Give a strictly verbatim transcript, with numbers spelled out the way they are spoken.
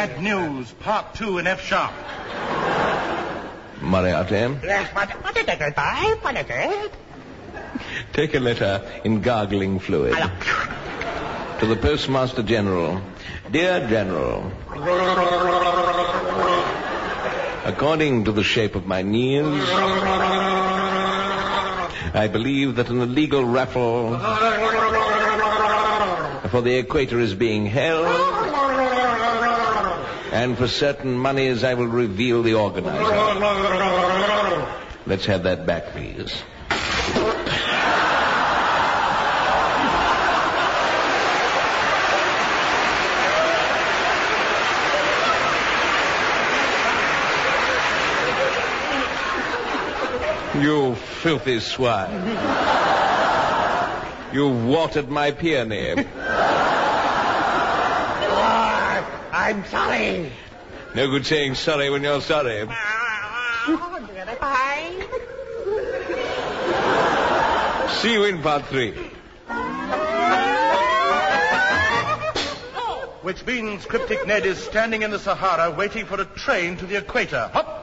Bad News, Part two in F sharp. Moriarty. Yes, what, what is it, boy? What is it? Take a letter in gargling fluid. Hello. To the Postmaster General. Dear General, according to the shape of my knees, I believe that an illegal raffle for the equator is being held, and for certain monies I will reveal the organizer. Let's have that back, please. You filthy swine. You've watered my peony. Oh, I'm sorry. No good saying sorry when you're sorry. Oh, bye. See you in part three. Which means Cryptic Ned is standing in the Sahara waiting for a train to the equator. Hop!